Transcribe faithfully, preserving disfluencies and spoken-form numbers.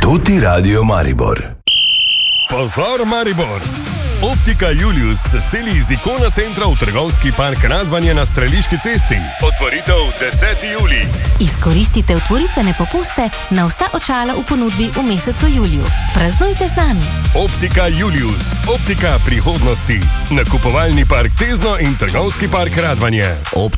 Tuti Radio Maribor. Pozor Maribor! Optika Julius se seli iz Ikona centra v trgovski park Radvanje na Streliški cesti. Otvoritev deseti julij. Izkoristite otvoritvene popuste na vsa očala v ponudbi v mesecu juliju. Praznujte z nami. Optika Julius. Optika prihodnosti. Nakupovalni park Tezno in trgovski park Radvanje.